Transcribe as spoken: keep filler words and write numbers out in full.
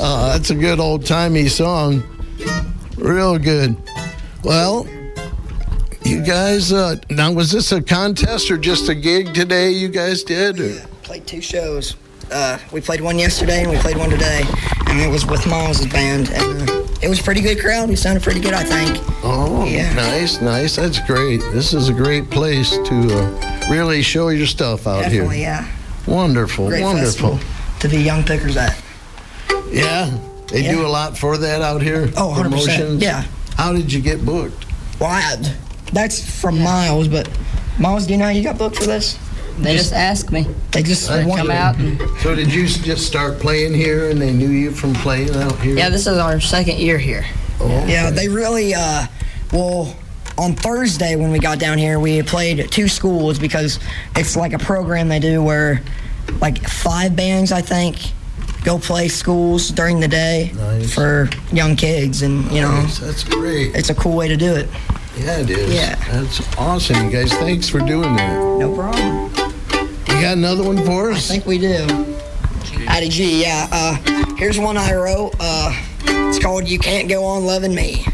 Oh, that's a good old-timey song. Real good. Well, you guys, uh, now was this a contest or just a gig today you guys did? Or? Yeah, played two shows. Uh, we played one yesterday and we played one today, and it was with Miles' band, and uh, it was a pretty good crowd. We sounded pretty good, I think. Oh, yeah. Nice, nice. That's great. This is a great place to uh, really show your stuff out Definitely, here. yeah. Wonderful, Great wonderful. festival to be young pickers at. Yeah, they Yeah. do a lot for that out here. Oh, one hundred percent. Promotions. Yeah. How did you get booked? Well, I, that's from Miles, but Miles, do you know how you got booked for this? They just asked me. They just Right. want Come out and So did you s- just start playing here and they knew you from playing out here? yeah, this is our second year here. Oh, Yeah, okay. they really, uh, well, on Thursday when we got down here, we played two schools because it's like a program they do where like five bands, I think, go play schools during the day Nice. for young kids, and, you know, Nice, that's great. it's a cool way to do it. Yeah, it is. Yeah. That's awesome, you guys. Thanks for doing that. No problem. You got another one for I us? think we do. Addie G, yeah. Uh, here's one I wrote. Uh, it's called You Can't Go On Loving Me.